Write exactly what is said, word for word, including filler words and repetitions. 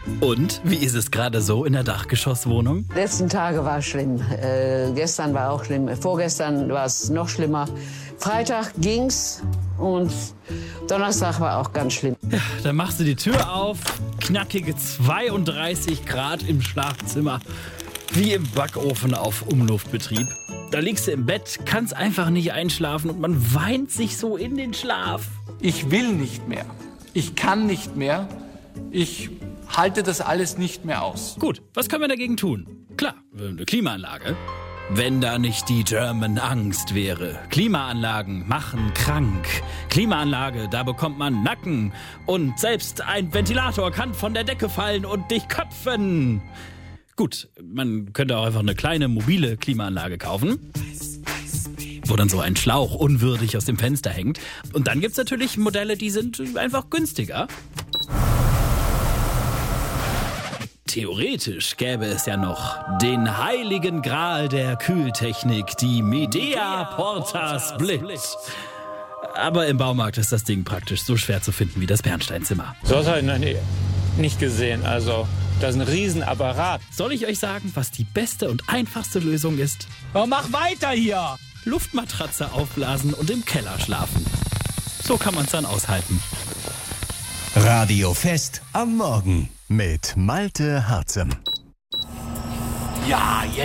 Und wie ist es gerade so in der Dachgeschosswohnung? Die letzten Tage war schlimm. Äh, gestern war auch schlimm. Vorgestern war es noch schlimmer. Freitag ging's und Donnerstag war auch ganz schlimm. Ja, dann machst du die Tür auf, knackige zweiunddreißig Grad im Schlafzimmer, wie im Backofen auf Umluftbetrieb. Da liegst du im Bett, kannst einfach nicht einschlafen und man weint sich so in den Schlaf. Ich will nicht mehr. Ich kann nicht mehr. Ich halte das alles nicht mehr aus. Gut, was können wir dagegen tun? Klar, eine Klimaanlage. Wenn da nicht die German Angst wäre. Klimaanlagen machen krank. Klimaanlage, da bekommt man Nacken. Und selbst ein Ventilator kann von der Decke fallen und dich köpfen. Gut, man könnte auch einfach eine kleine mobile Klimaanlage kaufen, wo dann so ein Schlauch unwürdig aus dem Fenster hängt. Und dann gibt's natürlich Modelle, die sind einfach günstiger. Theoretisch gäbe es ja noch den heiligen Gral der Kühltechnik, die Midea Porta Split. Aber im Baumarkt ist das Ding praktisch so schwer zu finden wie das Bernsteinzimmer. So was habe ich noch nie, nicht gesehen. Also, das ist ein Riesenapparat. Soll ich euch sagen, was die beste und einfachste Lösung ist? Oh, mach weiter hier! Luftmatratze aufblasen und im Keller schlafen. So kann man es dann aushalten. Radio Fest am Morgen mit Malte Harzem. Ja, jetzt.